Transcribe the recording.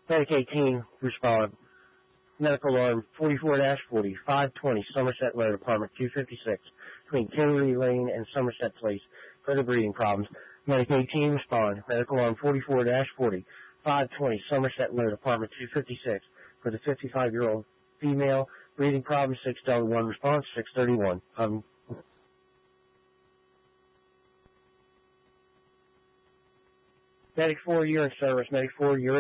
Medic 18, respond. Medical alarm 44-40, 520 Somerset Road, apartment 256, between Kennedy Lane and Somerset Place, for the breathing problems. Medic 18, respond. Medical alarm 44-40, 520 Somerset Road, apartment 256, for the 55-year-old female, breathing problems, 6:1 response, 6:31. Medic 4, urine service. Medic 4, urine